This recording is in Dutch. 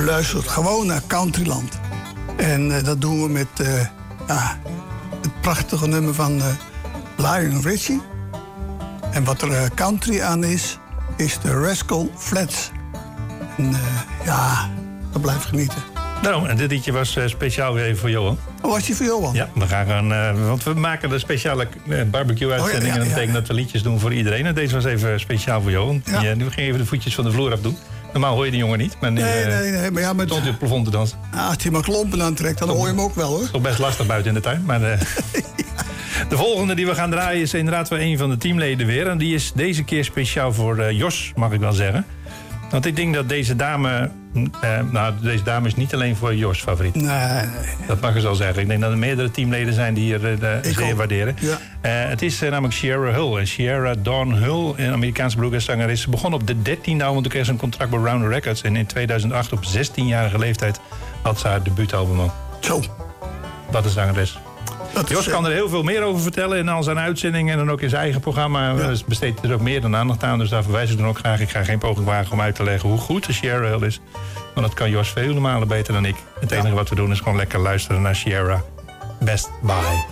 U luistert gewoon naar Countryland. En dat doen we met het prachtige nummer van Lionel Richie. En wat er country aan is de Rascal Flatts. En dat blijft genieten. Nou, en dit liedje was speciaal weer even voor Johan. Oh, was die voor Johan? Ja, we gaan want we maken een speciale barbecue-uitzending. En dat betekent dat we liedjes doen voor iedereen. En deze was even speciaal voor Johan. Ja. Nu ging even de voetjes van de vloer afdoen. Normaal hoor je die jongen niet. Maar nee. Maar ja, met... stond hij op het plafond te dansen. Als hij maar klompen aantrekt, dan hoor je hem ook wel, hoor. Het is toch best lastig buiten in de tuin. Maar de volgende die we gaan draaien is inderdaad wel een van de teamleden weer. En die is deze keer speciaal voor Jos, mag ik wel zeggen. Want ik denk dat deze dame... deze dame is niet alleen voor Jos favoriet. Nee. Dat mag ik zo zeggen. Ik denk dat er meerdere teamleden zijn die hier zeer waarderen. Ja. Het is namelijk Sierra Hull. En Sierra Dawn Hull, een Amerikaanse bluegrass-zangeres. Ze begon op de 13e al, want toen kreeg ze een contract bij Rounder Records. En in 2008, op 16-jarige leeftijd, had ze haar debuutalbum al. Zo. Wat een zangeres. Jos kan er heel veel meer over vertellen in al zijn uitzendingen en dan ook in zijn eigen programma. Ja. Besteedt er ook meer dan aandacht aan, dus daar verwijs ik dan ook graag. Ik ga geen poging wagen om uit te leggen hoe goed de Sierra Hill is. Want dat kan Jos vele malen beter dan ik. Het enige wat we doen is gewoon lekker luisteren naar Sierra. Best bye.